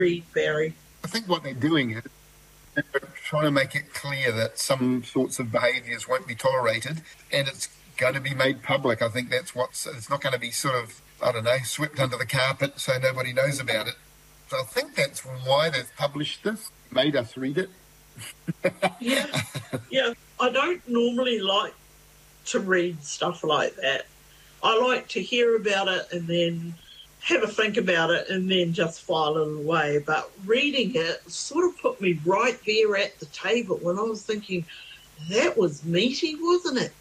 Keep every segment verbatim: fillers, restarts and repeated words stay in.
read, Barry? I think what they're doing is they're trying to make it clear that some sorts of behaviours won't be tolerated, and it's going to be made public. I think that's what's, it's not going to be sort of, I don't know, swept under the carpet so nobody knows about it. So I think that's why they've published this, made us read it. yeah, yeah. I don't normally like to read stuff like that. I like to hear about it and then have a think about it and then just file it away. But reading it sort of put me right there at the table when I was thinking, that was meaty, wasn't it?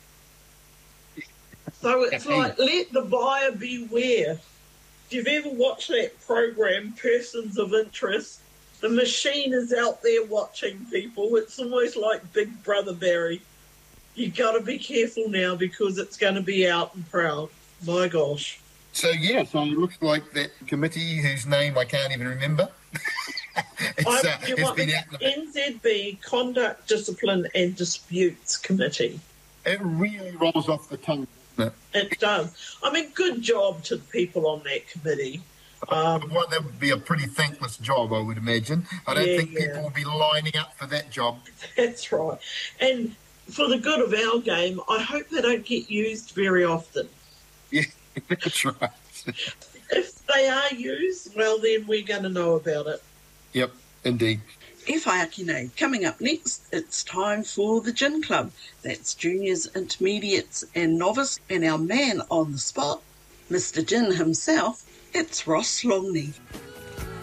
So it's like, let the buyer beware. If you've ever watched that program, Persons of Interest, the machine is out there watching people. It's almost like Big Brother, Barry. You've got to be careful now because it's going to be out and proud. My gosh. So, yeah, so it looks like that committee whose name I can't even remember. it's, uh, it's been out the N Z B Conduct, Discipline and Disputes Committee. It really rolls off the tongue, doesn't it? It does. I mean, good job to the people on that committee. Um, well, that would be a pretty thankless job, I would imagine. I don't yeah, think people yeah. will be lining up for that job. That's right. And for the good of our game, I hope they don't get used very often. Yeah, that's right. If they are used, well, then we're going to know about it. Yep, indeed. E Whaiakine. Coming up next, it's time for the Gin Club. That's juniors, intermediates and novice. And our man on the spot, Mister Gin himself, it's Ross Longley.